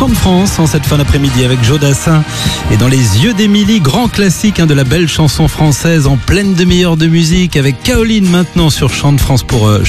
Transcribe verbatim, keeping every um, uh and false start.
Chant de France en cette fin d'après-midi avec Joe Dassin. Et dans les yeux d'Émilie, grand classique hein, de la belle chanson française en pleine demi-heure de musique avec Caroline maintenant sur Chant de France pour euh,